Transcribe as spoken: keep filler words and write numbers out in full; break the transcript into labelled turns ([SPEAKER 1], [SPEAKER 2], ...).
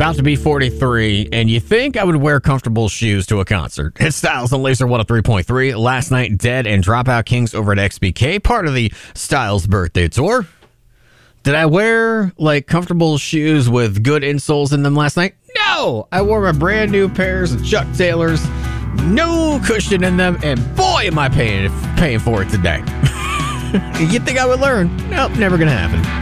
[SPEAKER 1] About to be forty-three, and you think I would wear comfortable shoes to a concert. It's Styles on Laser one oh three point three. Last night, Dead and Dropout Kings over at X B K, part of the Styles birthday tour. Did I wear, like, comfortable shoes with good insoles in them last night? No! I wore my brand new pairs of Chuck Taylors, no cushion in them, and boy, am I paying, paying for it today. You think I would learn? Nope, never gonna happen.